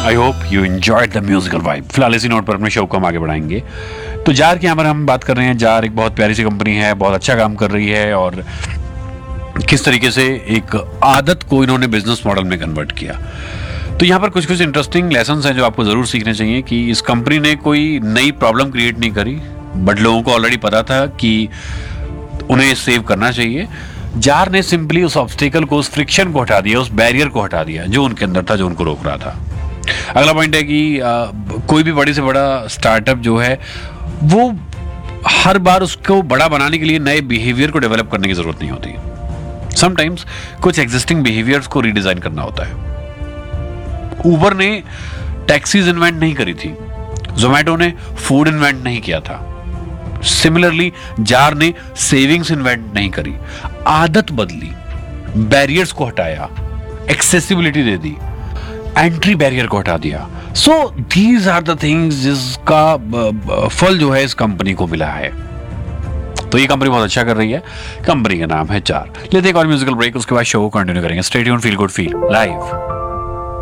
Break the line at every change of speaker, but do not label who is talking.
I hope you enjoyed the musical vibe. फिलहाल इसी note पर अपने शो को हम आगे बढ़ाएंगे। तो जार की यहाँ पर हम बात कर रहे हैं। जार एक बहुत प्यारी सी कंपनी है, बहुत अच्छा काम कर रही है और किस तरीके से एक आदत को इन्होंने बिजनेस मॉडल में कन्वर्ट किया। तो यहाँ पर कुछ कुछ इंटरेस्टिंग लेसन्स हैं जो आपको जरूर सीखने चाहिए कि इस कंपनी ने कोई नई प्रॉब्लम क्रिएट नहीं करी, बट लोगों को ऑलरेडी पता था कि उन्हें सेव करना चाहिए। जार ने सिंपली उस ऑब्स्टेकल को, उस फ्रिक्शन को हटा दिया, उस बैरियर को हटा दिया जो उनके अंदर था, जो उनको रोक रहा था। अगला पॉइंट है कि कोई भी बड़े से बड़ा स्टार्टअप जो है वो हर बार उसको बड़ा बनाने के लिए नए बिहेवियर को डेवलप करने की जरूरत नहीं होती। समटाइम्स कुछ एग्जिस्टिंग बिहेवियर्स को रीडिजाइन करना होता है। उबर ने टैक्सीज इन्वेंट नहीं करी थी, जोमैटो ने फूड इन्वेंट नहीं किया था। सिमिलरली जार ने सेविंग्स इन्वेंट नहीं करी, आदत बदली, बैरियर्स को हटाया, एक्सेसिबिलिटी दे दी, एंट्री बैरियर को हटा दिया। So these are the things जिसका फल जो है इस कंपनी को मिला है। तो ये कंपनी बहुत अच्छा कर रही है। कंपनी का नाम है जार। लेते हैं एक और म्यूजिकल ब्रेक, उसके बाद शो को कंटिन्यू करेंगे। Stay tuned, feel good, feel live.